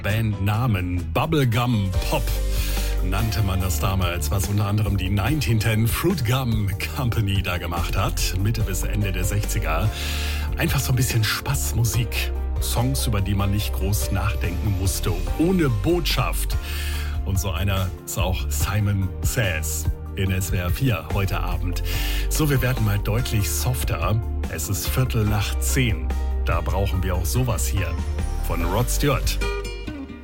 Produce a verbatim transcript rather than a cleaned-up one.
Bandnamen Bubblegum Pop nannte man das damals, was unter anderem die neunzehnhundertzehn Fruit Gum Company da gemacht hat, Mitte bis Ende der sechziger. Einfach so ein bisschen Spaßmusik. Songs, über die man nicht groß nachdenken musste, ohne Botschaft. Und so einer ist auch Simon Says in S W R vier heute Abend. So, wir werden mal deutlich softer. Es ist Viertel nach zehn. Da brauchen wir auch sowas hier von Rod Stewart.